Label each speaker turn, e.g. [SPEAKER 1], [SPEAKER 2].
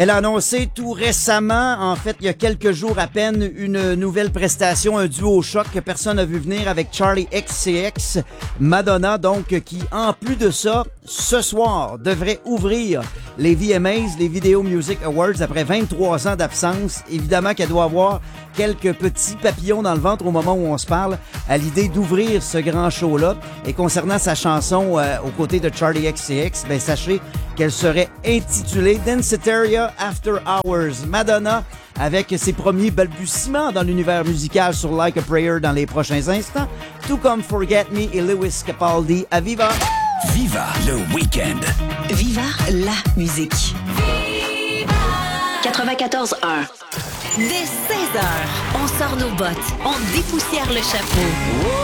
[SPEAKER 1] Elle a annoncé tout récemment, en fait, il y a quelques jours à peine, une nouvelle prestation, un duo choc que personne n'a vu venir avec Charli XCX, Madonna, donc, qui, en plus de ça, ce soir, devrait ouvrir les VMAs, les Video Music Awards, après 23 ans d'absence. Évidemment qu'elle doit avoir quelques petits papillons dans le ventre au moment où on se parle à l'idée d'ouvrir ce grand show-là. Et concernant sa chanson aux côtés de Charli XCX, ben sachez qu'elle serait intitulée Danceteria After Hours. Madonna avec ses premiers balbutiements dans l'univers musical sur Like a Prayer dans les prochains instants, tout comme Forget Me et Lewis Capaldi à Viva.
[SPEAKER 2] Viva le week-end.
[SPEAKER 3] Viva la musique. 94.1. Dès 16h, on sort nos bottes, on dépoussière le chapeau.